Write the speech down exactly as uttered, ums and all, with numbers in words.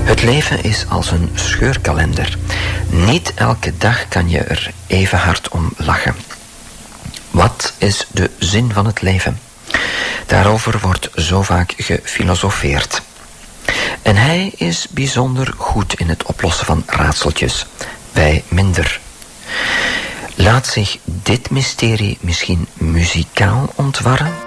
Het leven is als een scheurkalender. Niet elke dag kan je er even hard om lachen. Wat is de zin van het leven? Daarover wordt zo vaak gefilosofeerd. En hij is bijzonder goed in het oplossen van raadseltjes. Wij minder. Laat zich dit mysterie misschien muzikaal ontwarren?